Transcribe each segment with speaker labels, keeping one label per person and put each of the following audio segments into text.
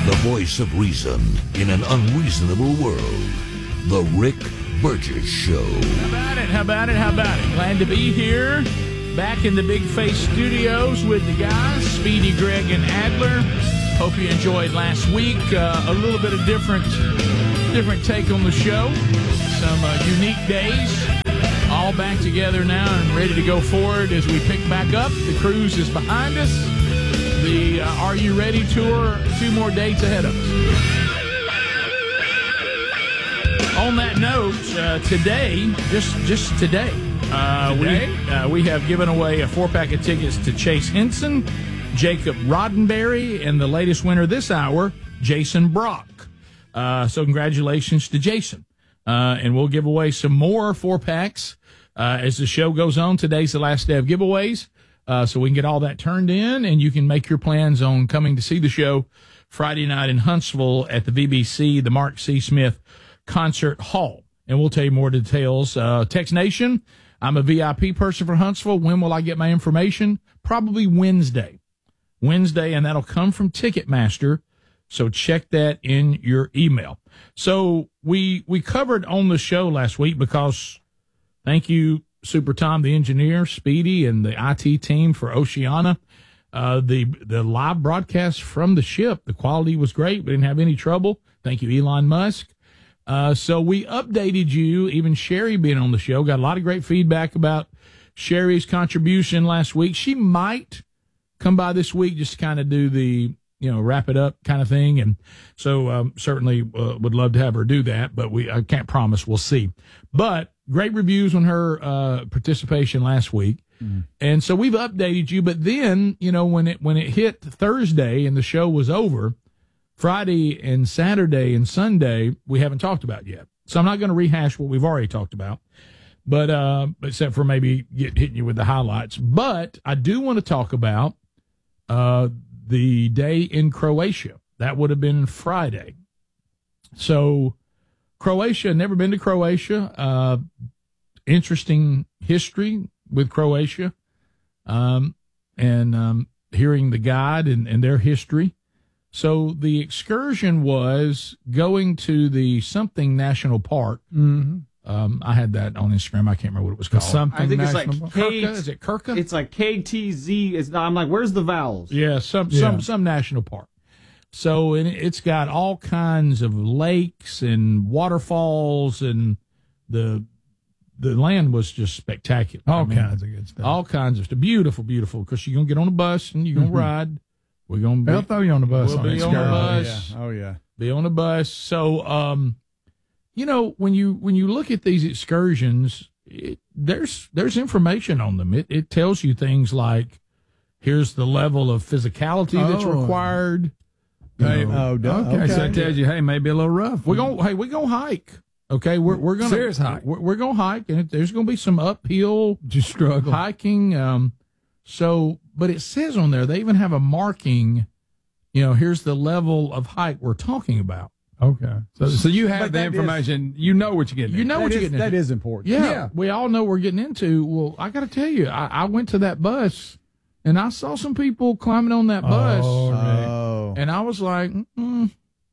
Speaker 1: The voice of reason in an unreasonable world. The Rick Burgess Show.
Speaker 2: How about it? Glad to be here. Back in the Big Face Studios with the guys, Speedy, Greg, and Adler. Hope you enjoyed last week. A little bit of different take on the show. Some unique days. All back together now and ready to go forward as we pick back up. The cruise is behind us. The Are You Ready tour, 2 more dates ahead of us. On that note, today, just today, we have given away a 4-pack of tickets to Chase Henson, Jacob Roddenberry, and the latest winner this hour, Jason Brock. So congratulations to Jason. And we'll give away some more 4-packs as the show goes on. Today's the last day of giveaways. So we can get all that turned in, and you can make your plans on coming to see the show Friday night in Huntsville at the VBC, the Mark C. Smith Concert Hall. And we'll tell you more details. Text Nation, I'm a VIP person for Huntsville. When will I get my information? Probably Wednesday, and that'll come from Ticketmaster. So check that in your email. So we covered on the show last week because thank you, Super Tom, the engineer, Speedy, and the IT team for Oceana. The live broadcast from the ship, the quality was great. We didn't have any trouble. Thank you, Elon Musk. So we updated you, even Sherry being on the show. Got a lot of great feedback about Sherry's contribution last week. She might come by this week just to kind of do the, wrap it up kind of thing. And so certainly would love to have her do that, but I can't promise. We'll see. But great reviews on her participation last week. Mm. And so we've updated you. But then, when it hit Thursday and the show was over, Friday and Saturday and Sunday, we haven't talked about yet. So I'm not going to rehash what we've already talked about, but except for maybe hitting you with the highlights. But I do want to talk about the day in Croatia. That would have been Friday. So Croatia, never been to Croatia. Interesting history with Croatia, and hearing the guide and their history. So the excursion was going to the something national park. Mm-hmm. I had that on Instagram. I can't remember what it was called.
Speaker 3: I think it's like
Speaker 2: Kirka. Is it Kirka?
Speaker 3: It's like KTZ. I'm like, where's the vowels?
Speaker 2: Yeah, some national park. So it's got all kinds of lakes and waterfalls, and the land was just spectacular.
Speaker 4: All kinds of good stuff.
Speaker 2: All kinds of stuff. Beautiful, beautiful. Because you're going to get on a bus and you're going to ride.
Speaker 4: They'll throw you on the bus.
Speaker 2: We'll be on the bus.
Speaker 4: Oh, yeah.
Speaker 2: Be on the bus. So, when you look at these excursions, there's information on them. It tells you things like, here's the level of physicality that's required.
Speaker 4: Okay. So it tells you, hey, maybe a little rough.
Speaker 2: We're gonna hike. Okay, we're gonna
Speaker 4: serious hike.
Speaker 2: We're gonna hike, and there's gonna be some uphill
Speaker 4: just struggle
Speaker 2: hiking. But it says on there, they even have a marking, here's the level of hike we're talking about.
Speaker 4: Okay. So you have the information. You know what you're getting into.
Speaker 2: You know what you're getting into.
Speaker 4: That is important.
Speaker 2: Yeah. We all know we're getting into. Well, I got to tell you, I went to that bus, and I saw some people climbing on that bus.
Speaker 4: Oh.
Speaker 2: And I was like,
Speaker 4: And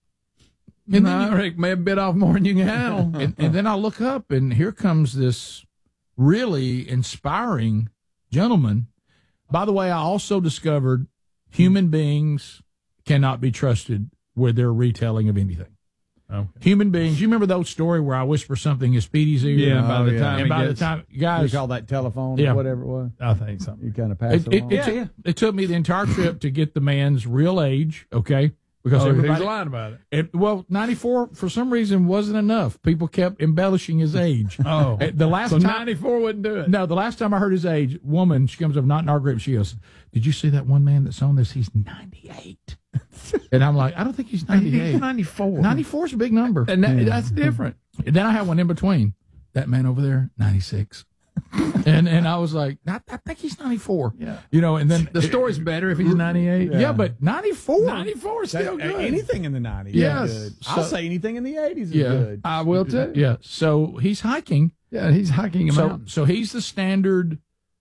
Speaker 4: then Rick may have bit off more than you can handle.
Speaker 2: and then I look up, and here comes this really inspiring gentleman. By the way, I also discovered human beings cannot be trusted with their retelling of anything. Okay. Human beings. You remember the old story where I whisper something in Speedy's ear?
Speaker 4: Yeah.
Speaker 2: By the time, guys,
Speaker 4: you call that telephone or whatever it was. I think something. You kind of pass it along.
Speaker 2: It took me the entire trip to get the man's real age. Okay. Because everybody's
Speaker 4: lying about it.
Speaker 2: 94 for some reason wasn't enough. People kept embellishing his age.
Speaker 4: Oh,
Speaker 2: the last time
Speaker 4: 94 wouldn't do it.
Speaker 2: No, the last time I heard his age, woman, she comes up, not in our group. She goes, "Did you see that one man that's on this? He's 98." And I'm like, I don't think he's 98.
Speaker 4: He's 94.
Speaker 2: 94 is a big number,
Speaker 4: and that's different.
Speaker 2: And then I have one in between. That man over there, 96. and I was like, I think he's 94.
Speaker 4: Yeah.
Speaker 2: And then
Speaker 4: the story's better if he's 98.
Speaker 2: Yeah, but 94.
Speaker 4: 94 is still good.
Speaker 5: Anything in the 90s
Speaker 2: yes.
Speaker 5: is good. I'll say anything in the 80s is
Speaker 2: Yeah.
Speaker 5: good.
Speaker 4: I will too.
Speaker 2: Yeah. So he's hiking.
Speaker 4: Yeah, he's hiking a mountain.
Speaker 2: So he's the standard,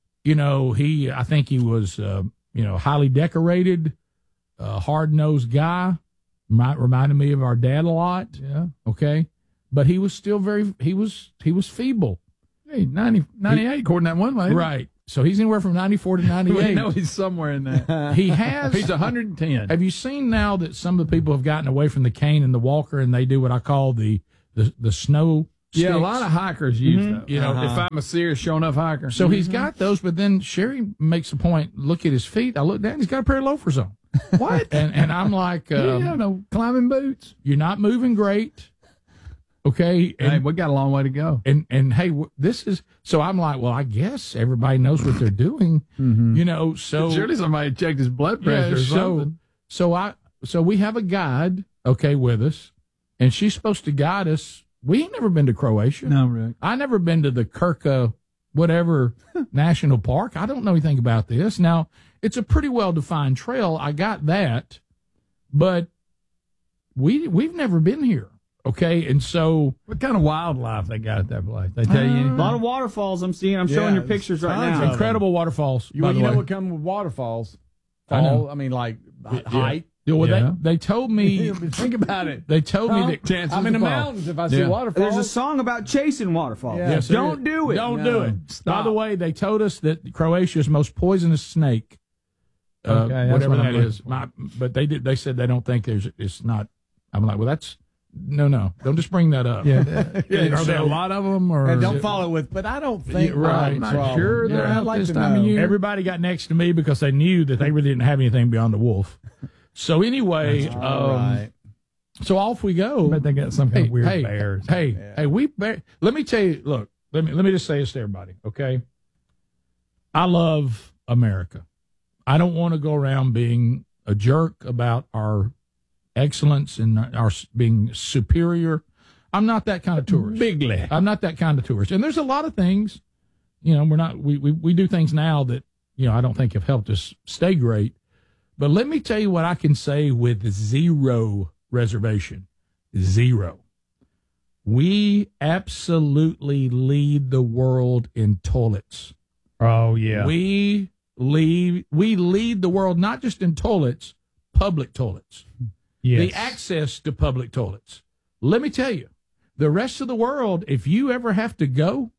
Speaker 2: I think he was, highly decorated, hard-nosed guy. reminded me of our dad a lot.
Speaker 4: Yeah.
Speaker 2: Okay, but he was still he was feeble.
Speaker 4: Hey, 98 according to that one lady.
Speaker 2: Right. So he's anywhere from 94 to 98.
Speaker 4: We know he's somewhere in that.
Speaker 2: He has.
Speaker 4: He's 110.
Speaker 2: Have you seen now that some of the people have gotten away from the cane and the walker, and they do what I call the snow sticks?
Speaker 4: Yeah, a lot of hikers use those.
Speaker 2: You know,
Speaker 4: if I'm a serious show enough hiker.
Speaker 2: So he's got those, but then Sherry makes a point. Look at his feet. I look down. He's got a pair of loafers on.
Speaker 4: What?
Speaker 2: And I'm like,
Speaker 4: no climbing boots.
Speaker 2: you're not moving great. Okay. And,
Speaker 4: Hey, we got a long way to go.
Speaker 2: and hey, this is so. I'm like, well, I guess everybody knows what they're doing. You know, so
Speaker 4: Surely somebody checked his blood pressure or something.
Speaker 2: So we have a guide, okay, with us, and she's supposed to guide us. We ain't never been to Croatia.
Speaker 4: No, Rick.
Speaker 2: I never been to the Krka, whatever national park. I don't know anything about this. Now, it's a pretty well defined trail. I got that, but we've never been here. Okay, and so
Speaker 4: What kind of wildlife they got at that place? They tell you anything?
Speaker 3: A lot of waterfalls I'm seeing. I'm showing
Speaker 5: Yeah,
Speaker 3: you pictures right
Speaker 5: tons
Speaker 3: now.
Speaker 5: of
Speaker 2: incredible waterfalls.
Speaker 5: You,
Speaker 2: by
Speaker 5: you
Speaker 2: the
Speaker 5: know
Speaker 2: way.
Speaker 5: what comes with waterfalls?
Speaker 2: I know.
Speaker 5: Fall. I mean, like height.
Speaker 2: Yeah, well,
Speaker 4: Yeah.
Speaker 2: they told me
Speaker 5: Think about it.
Speaker 2: they told me
Speaker 5: Huh?
Speaker 2: that
Speaker 4: Chances
Speaker 5: I'm in the
Speaker 4: to fall.
Speaker 5: mountains. If I see
Speaker 2: Yeah.
Speaker 5: waterfalls,
Speaker 3: There's a song about chasing waterfalls.
Speaker 5: Yeah.
Speaker 2: Yes, there
Speaker 3: Don't
Speaker 2: is.
Speaker 3: do it.
Speaker 2: Don't
Speaker 5: No.
Speaker 2: do it.
Speaker 5: Stop.
Speaker 2: By the way, they told us that Croatia's most poisonous snake.
Speaker 4: Okay, that's
Speaker 2: whatever
Speaker 4: what I'm
Speaker 2: that is.
Speaker 4: looking
Speaker 2: But they did. They said they don't think it's not. I'm like, well, that's no. Don't just bring that up.
Speaker 4: Yeah.
Speaker 2: Are there a lot of them? Or
Speaker 5: and don't follow with. But I don't think.
Speaker 2: Yeah, right.
Speaker 5: I'm
Speaker 2: Not
Speaker 4: sure they're out this time of year.
Speaker 2: Everybody got next to me because they knew that they really didn't have anything beyond the wolf. So anyway,
Speaker 5: All right.
Speaker 2: so off we go.
Speaker 4: Bet they got some kind of weird
Speaker 2: hey,
Speaker 4: bears.
Speaker 2: Hey, let me tell you. Look, let me just say this to everybody. Okay, I love America. I don't want to go around being a jerk about our excellence and our being superior. I'm not that kind of tourist.
Speaker 4: Bigly.
Speaker 2: I'm not that kind of tourist. And there's a lot of things, we're not. We do things now that I don't think have helped us stay great. But let me tell you what I can say with zero reservation. Zero. We absolutely lead the world in toilets.
Speaker 4: Oh, yeah.
Speaker 2: We lead the world not just in toilets, public toilets.
Speaker 4: Yes.
Speaker 2: The access to public toilets. Let me tell you, the rest of the world, if you ever have to go,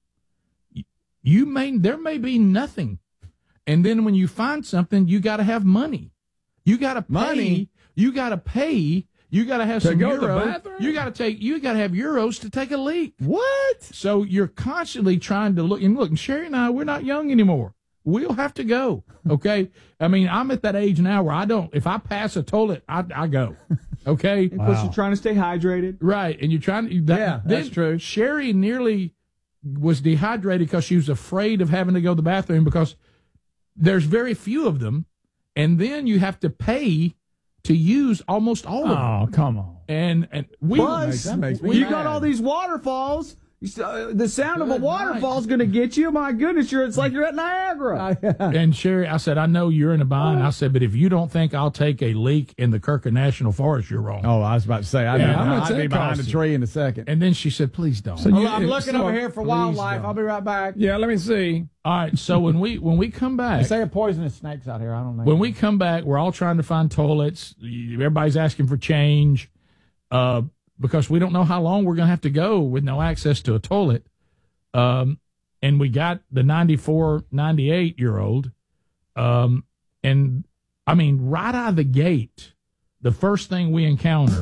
Speaker 2: there may be nothing. And then when you find something, you got to have money. You got to pay.
Speaker 5: Money?
Speaker 2: You got to pay. You got to have some
Speaker 4: go to the
Speaker 2: euros.
Speaker 4: bathroom?
Speaker 2: You got to have euros to take a leak.
Speaker 5: What?
Speaker 2: So you're constantly trying to look. And Sherry and I, we're not young anymore. We'll have to go. Okay. I mean, I'm at that age now where if I pass a toilet, I go. Okay.
Speaker 3: Of course, you're trying to stay hydrated.
Speaker 2: Right. And you're trying to.
Speaker 5: Yeah, that's true.
Speaker 2: Sherry nearly was dehydrated because she was afraid of having to go to the bathroom because there's very few of them. And then you have to pay to use almost all of them.
Speaker 4: Oh, come on.
Speaker 2: And we.
Speaker 3: Plus,
Speaker 5: That makes me
Speaker 3: you
Speaker 5: mad.
Speaker 3: got all these waterfalls. The sound of a
Speaker 2: Good
Speaker 3: waterfall is going to get you. My goodness, it's like you're at Niagara.
Speaker 2: And Sherry, I said, I know you're in a bind. I said, but if you don't think I'll take a leak in the Krka National Forest, you're wrong.
Speaker 5: Oh, I was about to say.
Speaker 2: How much
Speaker 5: I'd be
Speaker 2: that
Speaker 5: behind
Speaker 2: cost
Speaker 5: a
Speaker 2: you?
Speaker 5: tree in a second.
Speaker 2: And then she said, please don't.
Speaker 4: So
Speaker 5: Well,
Speaker 4: you-
Speaker 5: I'm looking over here for
Speaker 2: please
Speaker 5: wildlife.
Speaker 2: don't.
Speaker 5: I'll be right back.
Speaker 4: Yeah, let me see.
Speaker 2: All right. So when we come
Speaker 5: They
Speaker 2: back,
Speaker 5: say poisonous snakes out here. I don't know.
Speaker 2: when we come back, we're all trying to find toilets. Everybody's asking for change because we don't know how long we're going to have to go with no access to a toilet. And we got the 94, 98-year-old. And, I mean, right out of the gate, the first thing we encounter,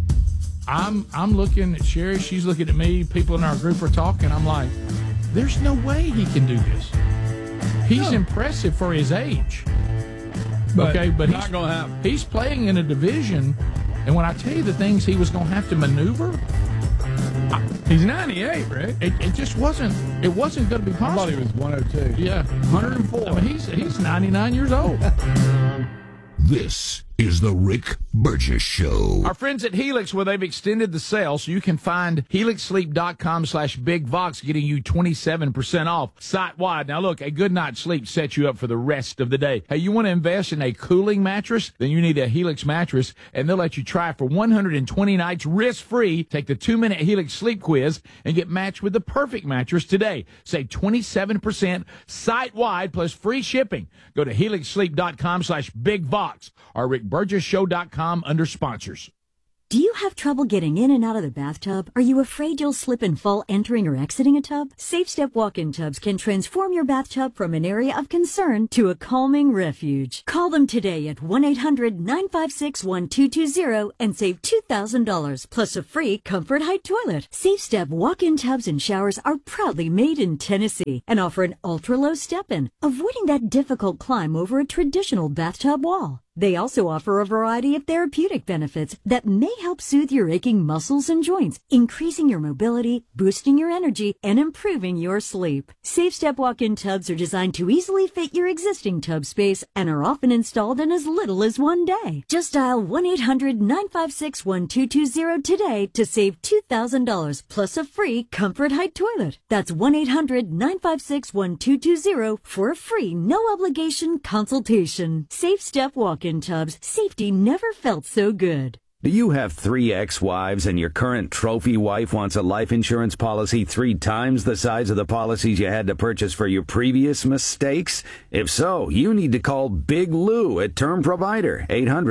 Speaker 2: I'm looking at Sherry. She's looking at me. People in our group are talking. I'm like, there's no way he can do this. He's impressive for his age.
Speaker 4: But
Speaker 2: But
Speaker 4: not going to happen.
Speaker 2: he's playing in a division, and when I tell you the things he was going to have to maneuver,
Speaker 4: He's 98, Rick.
Speaker 2: it just wasn't. It wasn't going to be
Speaker 5: I thought
Speaker 2: possible.
Speaker 5: he was 102.
Speaker 2: Yeah, 104. I mean, he's 99 years old.
Speaker 1: This is the Rick Burgess Show.
Speaker 2: Our friends at Helix, where they've extended the sale so you can find helixsleep.com/bigvox, getting you 27% off site-wide. Now, look, a good night's sleep sets you up for the rest of the day. Hey, you want to invest in a cooling mattress? Then you need a Helix mattress, and they'll let you try it for 120 nights risk-free. Take the 2-minute Helix sleep quiz and get matched with the perfect mattress today. Save 27% site-wide plus free shipping. Go to helixsleep.com/bigvox or rickburgessshow.com under sponsors.
Speaker 6: Do you have trouble getting in and out of the bathtub? Are you afraid you'll slip and fall entering or exiting a tub? SafeStep walk-in tubs can transform your bathtub from an area of concern to a calming refuge. Call them today at 1-800-956-1220 and save $2,000 plus a free Comfort Height toilet. SafeStep walk-in tubs and showers are proudly made in Tennessee and offer an ultra-low step-in, avoiding that difficult climb over a traditional bathtub wall. They also offer a variety of therapeutic benefits that may help soothe your aching muscles and joints, increasing your mobility, boosting your energy, and improving your sleep. SafeStep walk-in tubs are designed to easily fit your existing tub space and are often installed in as little as 1 day. Just dial 1-800-956-1220 today to save $2,000 plus a free Comfort Height toilet. That's 1-800-956-1220 for a free, no-obligation consultation. SafeStep walk-in tubs. Safety never felt so good.
Speaker 7: Do you have 3 ex-wives and your current trophy wife wants a life insurance policy 3 times the size of the policies you had to purchase for your previous mistakes? If so, you need to call Big Lou at Term Provider,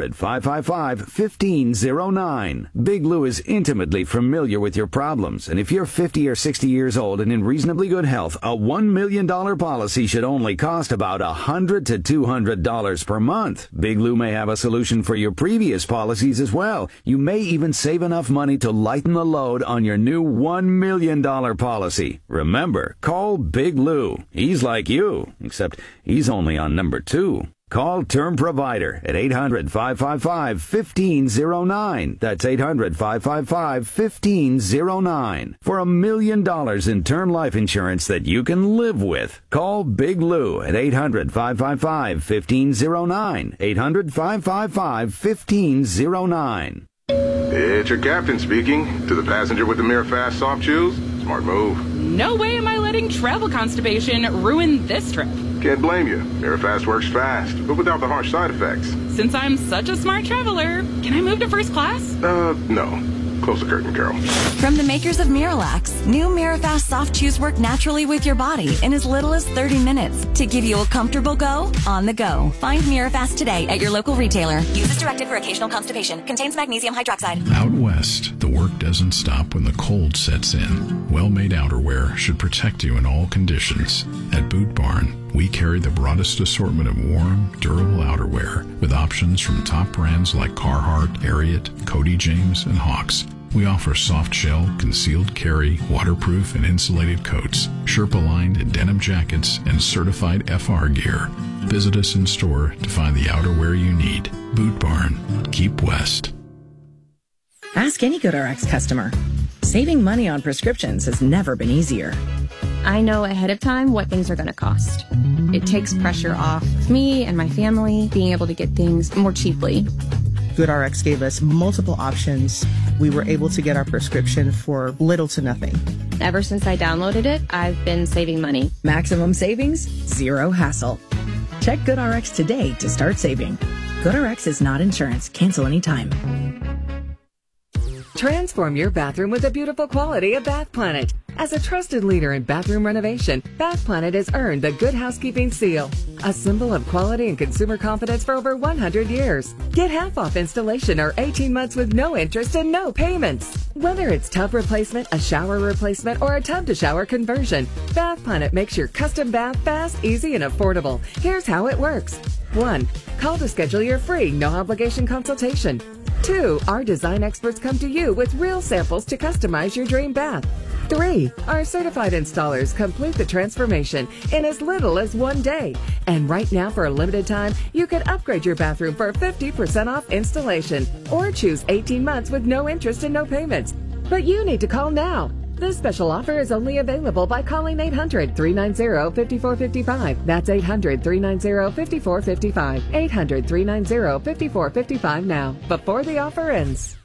Speaker 7: 800-555-1509. Big Lou is intimately familiar with your problems, and if you're 50 or 60 years old and in reasonably good health, a $1 million policy should only cost about $100 to $200 per month. Big Lou may have a solution for your previous policies as well. You may even save enough money to lighten the load on your new $1 million policy. Remember, call Big Lou. He's like you, except he's only on number 2. Call Term Provider at 800-555-1509. That's 800-555-1509. For $1 million in term life insurance that you can live with. Call Big Lou at 800-555-1509. 800-555-1509.
Speaker 8: It's your captain speaking. To the passenger with the Mirror Fast soft shoes, smart move.
Speaker 9: No way am I letting travel constipation ruin this trip.
Speaker 8: Can't blame you. Mirror Fast works fast, but without the harsh side effects.
Speaker 9: Since I'm such a smart traveler, can I move to first class?
Speaker 8: No. Close the curtain, Carol.
Speaker 10: From the makers of Miralax, new Mirafast soft chews work naturally with your body in as little as 30 minutes to give you a comfortable go on the go. Find Mirafast today at your local retailer. Use as directed for occasional constipation. Contains magnesium hydroxide.
Speaker 11: Out west, the work doesn't stop when the cold sets in. Well-made outerwear should protect you in all conditions. At Boot Barn, we carry the broadest assortment of warm, durable outerwear with options from top brands like Carhartt, Ariat, Cody James, and Hawks. We offer soft shell, concealed carry, waterproof and insulated coats, Sherpa-lined and denim jackets, and certified FR gear. Visit us in store to find the outerwear you need. Boot Barn. Keep west.
Speaker 12: Ask any GoodRx customer. Saving money on prescriptions has never been easier.
Speaker 13: I know ahead of time what things are going to cost. It takes pressure off me and my family being able to get things more cheaply.
Speaker 14: GoodRx gave us multiple options. We were able to get our prescription for little to nothing.
Speaker 13: Ever since I downloaded it, I've been saving money.
Speaker 12: Maximum savings, zero hassle. Check GoodRx today to start saving. GoodRx is not insurance. Cancel anytime.
Speaker 15: Transform your bathroom with the beautiful quality of Bath Planet. As a trusted leader in bathroom renovation, Bath Planet has earned the Good Housekeeping seal, a symbol of quality and consumer confidence for over 100 years. Get half off installation or 18 months with no interest and no payments. Whether it's tub replacement, a shower replacement, or a tub-to-shower conversion, Bath Planet makes your custom bath fast, easy, and affordable. Here's how it works. 1. Call to schedule your free, no-obligation consultation. 2. Our design experts come to you with real samples to customize your dream bath. 3. Our certified installers complete the transformation in as little as 1 day. And right now, for a limited time, you can upgrade your bathroom for 50% off installation or choose 18 months with no interest and no payments. But you need to call now. This special offer is only available by calling 800-390-5455. That's 800-390-5455. 800-390-5455 now, before the offer ends.